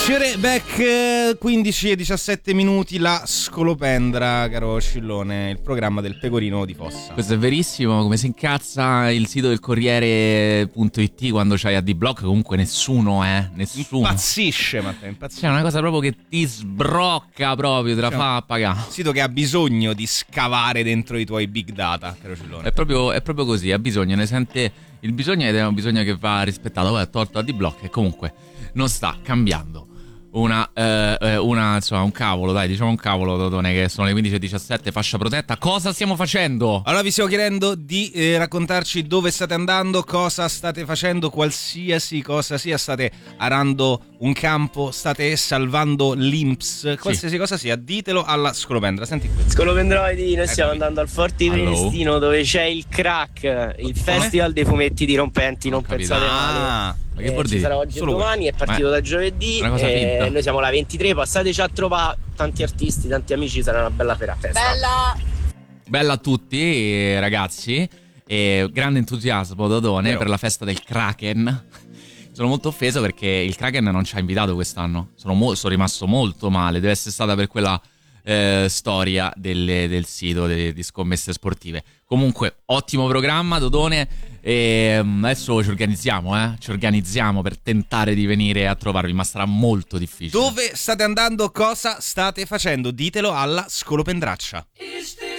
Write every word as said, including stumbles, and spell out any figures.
Cere back, quindici e diciassette minuti, la scolopendra, caro Scillone, il programma del pecorino di Fossa. Questo è verissimo, come si incazza il sito del Corriere punto it quando c'hai a D-Block, comunque nessuno, eh, nessuno. Impazzisce, Matteo, impazzisce. C'è una cosa proprio che ti sbrocca proprio, te la C'è fa pagare. Un sito che ha bisogno di scavare dentro i tuoi big data, caro Scillone. È proprio, è proprio così, ha bisogno, ne sente il bisogno ed è un bisogno che va rispettato. Poi è tolto a D-Block e comunque non sta cambiando una, eh, una insomma un cavolo, dai, diciamo un cavolo, Dodone, che sono le quindici e diciassette, fascia protetta. Cosa stiamo facendo? Allora vi stiamo chiedendo di eh, raccontarci dove state andando, cosa state facendo, qualsiasi cosa sia, state arando un campo, state salvando l'I N P S, qualsiasi sì. cosa sia, ditelo alla Scolopendra. Senti qui. Scolopendroidi, noi stiamo Eccomi. andando al Forte di Prestino, dove c'è il Crack, il festival dei fumetti dirompenti, non pensate male. Ah, ma che Eh, vuol ci dire? sarà oggi e Solo domani, è partito Ma da giovedì, una cosa e finta. noi siamo alla ventitré, passateci a trovare tanti artisti, tanti amici, sarà una bella festa. Bella! Bella a tutti, eh, ragazzi. E grande entusiasmo, Dodone, Vero. per la festa del Kraken. Sono molto offeso perché il Kraken non ci ha invitato quest'anno. Sono, mo- sono rimasto molto male. Deve essere stata per quella eh, storia delle- del sito de- di scommesse sportive. Comunque, ottimo programma, Dodone. E mm, adesso ci organizziamo, eh? Ci organizziamo per tentare di venire a trovarvi, ma sarà molto difficile. dove state andando, cosa state facendo, ditelo alla Scolopendraccia. Is this